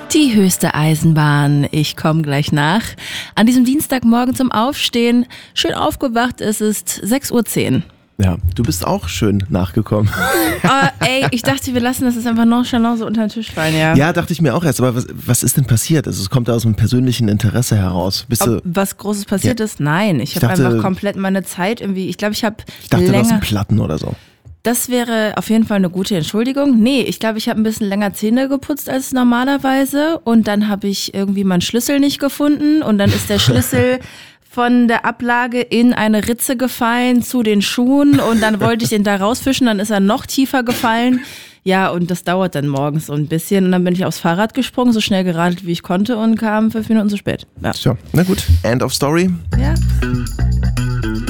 Die höchste Eisenbahn. Ich komme gleich nach. An diesem Dienstagmorgen zum Aufstehen. Schön aufgewacht, es ist 6:10 Uhr. Ja, du bist auch schön nachgekommen. Ich dachte, wir lassen das jetzt einfach nonchalant so unter den Tisch fallen, ja. Ja, dachte ich mir auch erst. Aber was ist denn passiert? Also es kommt aus einem persönlichen Interesse heraus. Ob was Großes passiert ist? Nein, ich habe einfach komplett meine Zeit irgendwie, ich dachte, du hast einen Platten oder so. Das wäre auf jeden Fall eine gute Entschuldigung. Nee, ich glaube, ich habe ein bisschen länger Zähne geputzt als normalerweise und dann habe ich irgendwie meinen Schlüssel nicht gefunden und dann ist der Schlüssel von der Ablage in eine Ritze gefallen zu den Schuhen und dann wollte ich den da rausfischen, dann ist er noch tiefer gefallen. Ja, und das dauert dann morgens so ein bisschen und dann bin ich aufs Fahrrad gesprungen, so schnell geradelt wie ich konnte und kam 5 Minuten zu spät. Ja. So, na gut, end of story. Ja.